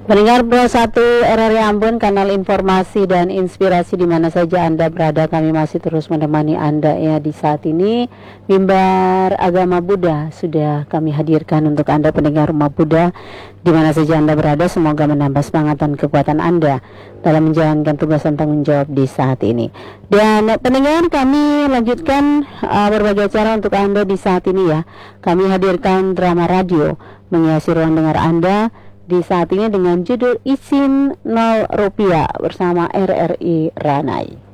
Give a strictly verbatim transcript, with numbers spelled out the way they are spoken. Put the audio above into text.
Pendengar Pro satu R R I Ambon, kanal informasi dan inspirasi di mana saja Anda berada, kami masih terus menemani Anda ya di saat ini. Mimbar Agama Buddha sudah kami hadirkan untuk Anda pendengar Rumah Buddha di mana saja Anda berada. Semoga menambah semangat dan kekuatan Anda dalam menjalankan tugas dan tanggung jawab di saat ini. Dan pendengar, kami lanjutkan uh, berbagai cara untuk Anda di saat ini ya. Kami hadirkan drama radio menghiasi ruang dengar Anda di saat ini dengan judul Izin nol Rupiah bersama R R I Ranai.